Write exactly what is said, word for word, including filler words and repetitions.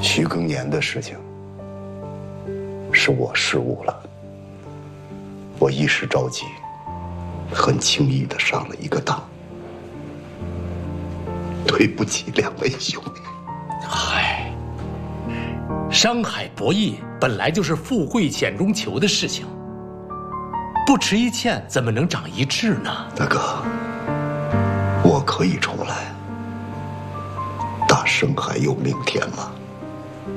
徐庚年的事情是我失误了，我一时着急，很轻易的上了一个当，对不起两位兄弟。 嗨，山海博弈本来就是富贵险中求的事情，不吃一堑怎么能长一智呢？ 大哥，我可以重来，大圣还有明天吗？